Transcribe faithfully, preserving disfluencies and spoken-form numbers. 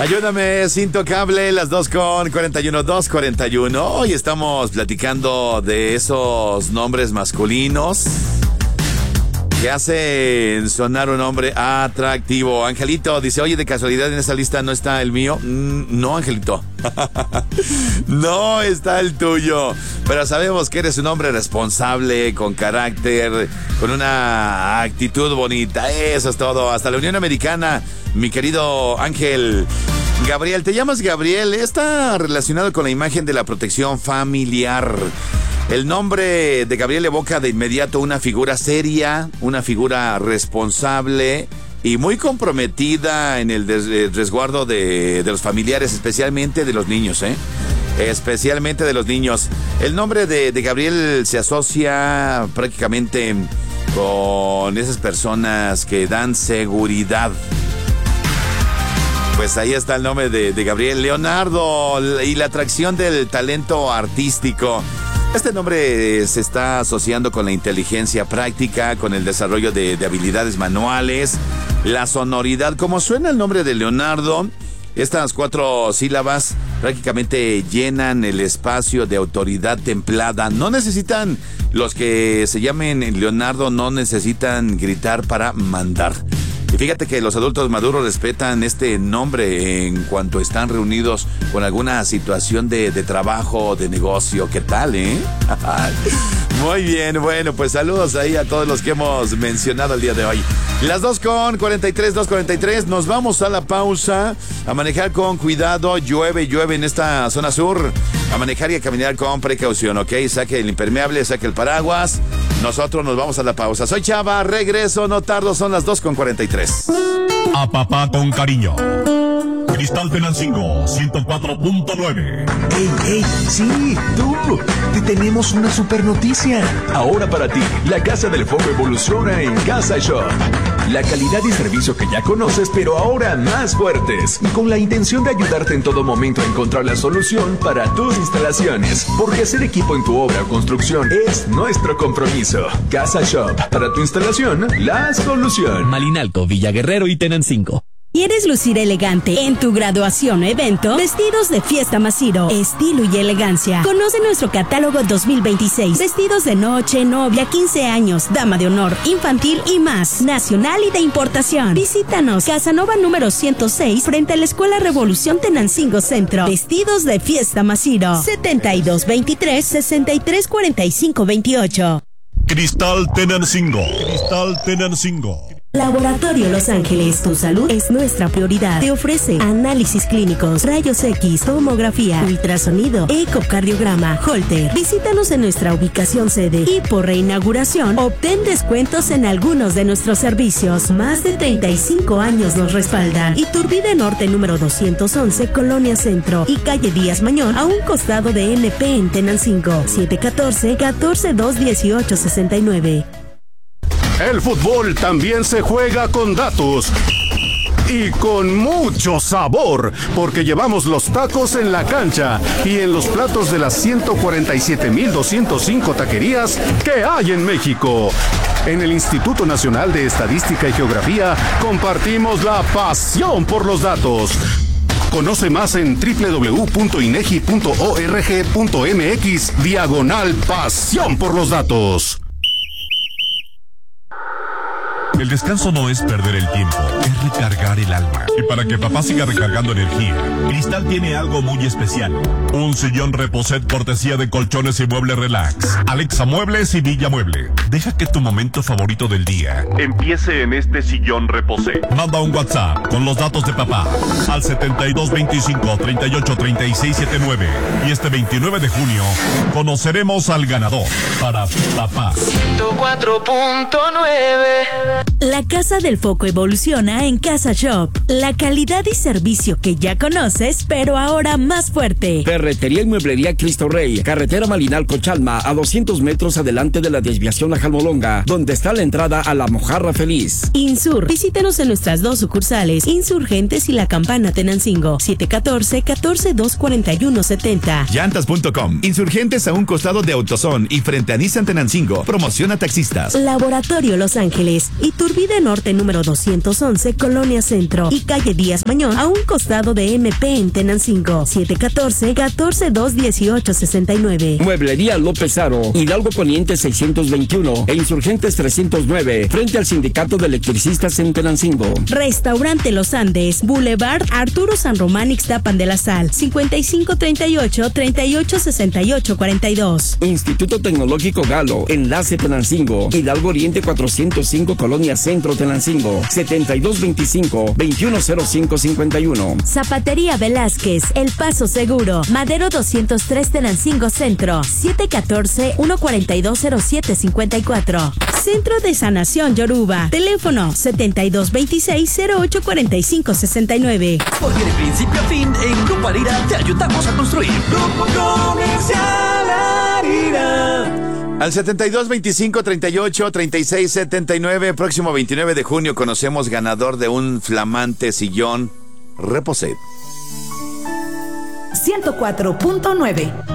Ayúdame, es intocable, las dos con cuarenta y uno, dos cuarenta y uno. Hoy estamos platicando de esos nombres masculinos que hacen sonar un hombre atractivo. Angelito dice, oye, de casualidad en esa lista no está el mío. Mm, no, Angelito. No está el tuyo. Pero sabemos que eres un hombre responsable, con carácter, con una actitud bonita. Eso es todo. Hasta la Unión Americana, mi querido Ángel. Gabriel, te llamas Gabriel. Está relacionado con la imagen de la protección familiar. El nombre de Gabriel evoca de inmediato una figura seria, una figura responsable y muy comprometida en el des- resguardo de, de los familiares, especialmente de los niños, ¿eh? Especialmente de los niños. El nombre de, de Gabriel se asocia prácticamente con esas personas que dan seguridad. Pues ahí está el nombre de, de Gabriel. Leonardo y la atracción del talento artístico. Este nombre se está asociando con la inteligencia práctica, con el desarrollo de, de habilidades manuales, la sonoridad. Como suena el nombre de Leonardo, estas cuatro sílabas prácticamente llenan el espacio de autoridad templada. No necesitan, los que se llamen Leonardo, no necesitan gritar para mandar. Y fíjate que los adultos maduros respetan este nombre en cuanto están reunidos con alguna situación de, de trabajo, de negocio. ¿Qué tal, eh? Muy bien, bueno, pues saludos ahí a todos los que hemos mencionado el día de hoy. Las dos con cuarenta y tres, dos cuarenta y tres, nos vamos a la pausa, a manejar con cuidado, llueve, llueve en esta zona sur, a manejar y a caminar con precaución, ¿ok? Saque el impermeable, saque el paraguas, nosotros nos vamos a la pausa. Soy Chava, regreso, no tardo, son las dos con cuarenta y tres. A papá con cariño. Cristal Tenancingo ciento cuatro punto nueve. ¡Ey, ey! ¡Sí! ¡Tú! Te tenemos una super noticia. Ahora para ti, la Casa del Foco evoluciona en Casa Shop. La calidad y servicio que ya conoces, pero ahora más fuertes. Y con la intención de ayudarte en todo momento a encontrar la solución para tus instalaciones. Porque hacer equipo en tu obra o construcción es nuestro compromiso. Casa Shop. Para tu instalación, la solución. Malinalco, Villaguerrero y Tenancingo. ¿Quieres lucir elegante en tu graduación o evento? Vestidos de Fiesta Masiro, estilo y elegancia. Conoce nuestro catálogo dos mil veintiséis. Vestidos de noche, novia, quince años, dama de honor, infantil y más. Nacional y de importación. Visítanos, Casanova número ciento seis, frente a la Escuela Revolución Tenancingo Centro. Vestidos de Fiesta Masiro. setenta y dos veintitrés, sesenta y tres cuarenta y cinco veintiocho. Cristal Tenancingo. Cristal Tenancingo. Laboratorio Los Ángeles, tu salud es nuestra prioridad. Te ofrece análisis clínicos, rayos X, tomografía, ultrasonido, ecocardiograma, Holter. Visítanos en nuestra ubicación sede y por reinauguración obtén descuentos en algunos de nuestros servicios. Más de treinta y cinco años nos respaldan. Iturbide Norte número doscientos once, Colonia Centro y calle Díaz Mañón, a un costado de N P en Tenancingo. siete uno cuatro, catorce dos dieciocho sesenta y nueve. El fútbol también se juega con datos y con mucho sabor, porque llevamos los tacos en la cancha y en los platos de las ciento cuarenta y siete mil doscientos cinco taquerías que hay en México. En el Instituto Nacional de Estadística y Geografía compartimos la pasión por los datos. Conoce más en doble u doble u doble u punto inegi punto org punto mx diagonal pasión por los datos. El descanso no es perder el tiempo, es recargar el alma. Y para que papá siga recargando energía, Cristal tiene algo muy especial. Un sillón Reposet cortesía de Colchones y Muebles Relax, Alexa Muebles y Villa Mueble. Deja que tu momento favorito del día empiece en este sillón Reposet. Manda un WhatsApp con los datos de papá al setenta y dos veinticinco, treinta y ocho, treinta y seis setenta y nueve. Y este veintinueve de junio conoceremos al ganador para papá. ciento cuatro punto nueve. La Casa del Foco evoluciona en Casa Shop. La calidad y servicio que ya conoces, pero ahora más fuerte. Ferretería y mueblería Cristo Rey, carretera Malinalco Chalma, a doscientos metros adelante de la desviación a Jalmolonga, donde está la entrada a la Mojarra Feliz. Insur, visítenos en nuestras dos sucursales, Insurgentes y La Campana Tenancingo, siete uno cuatro, catorce dos cuarenta y uno setenta. Llantas punto com, Insurgentes a un costado de AutoZone y frente a Nissan Tenancingo, promociona taxistas. Laboratorio Los Ángeles y Iturbide Norte número doscientos once, Colonia Centro, y calle Díaz Mañón, a un costado de M P en Tenancingo. siete uno cuatro, uno cuatro dos, uno ocho seis nueve. Mueblería López Aro, Hidalgo Poniente seiscientos veintiuno e Insurgentes trescientos nueve, frente al Sindicato de Electricistas en Tenancingo. Restaurante Los Andes, Boulevard Arturo San Román, Ixtapan de la Sal, cincuenta y cinco treinta y ocho, treinta y ocho sesenta y ocho cuarenta y dos. Instituto Tecnológico Galo, Enlace Tenancingo, Hidalgo Oriente cuatrocientos cinco, Colonia Centro Tenancingo, setenta y dos veinticinco, veintiuno cero cinco cincuenta y uno. Zapatería Velázquez, El Paso Seguro, Madero doscientos tres Tenancingo Centro, siete uno cuatro, uno cuatro dos, cero siete cincuenta y cuatro. Centro de Sanación Yoruba, teléfono setenta y dos veintiséis, cero ocho cuarenta y cinco sesenta y nueve. Porque de principio a fin, en Grupo Arira te ayudamos a construir. Grupo Comercial Arira. Al setenta y dos veinticinco, treinta y ocho, treinta y seis setenta y nueve, próximo veintinueve de junio conocemos ganador de un flamante sillón Reposet. ciento cuatro punto nueve.